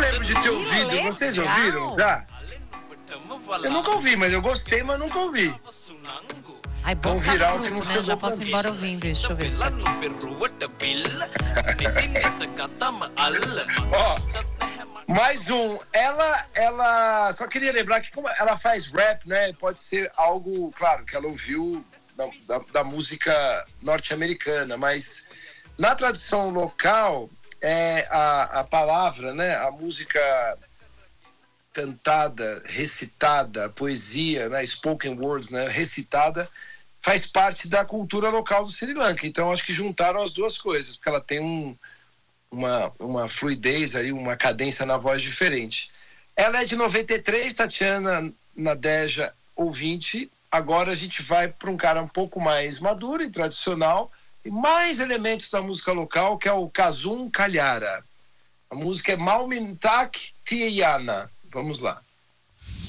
lembro de ter ouvido. Vocês ouviram já? Eu nunca ouvi, mas eu gostei, mas nunca ouvi. Ai, bom Vamos tá virar no o que grupo, não né? Eu já chegou posso pra ir mim. embora ouvindo isso. Deixa eu ver se tá aqui. Ó, mais um. Ela só queria lembrar que como ela faz rap, né? Pode ser algo, claro, que ela ouviu da música norte-americana, mas na tradição local é a palavra, né? A música cantada, recitada, poesia, né? Spoken words, né? Recitada, faz parte da cultura local do Sri Lanka. Então acho que juntaram as duas coisas, porque ela tem uma fluidez aí, uma cadência na voz diferente. Ela é de 93, Tatiana Nadeja, ouvinte. Agora a gente vai para um cara um pouco mais maduro e tradicional, e mais elementos da música local, que é o Kazum Kalhara. A música é Malmintak Tiana. Vamos lá.